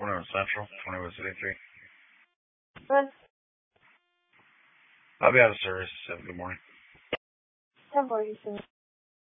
21 Central, 21 City 3. Run. I'll be out of service. Have a good morning. 10:47.